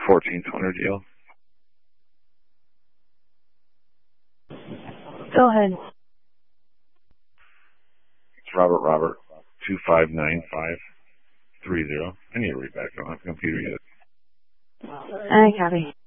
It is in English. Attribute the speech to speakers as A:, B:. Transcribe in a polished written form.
A: 1400 deal.
B: Go ahead.
A: It's Robert, 259530. I need to read back on the computer yet.
B: I copy.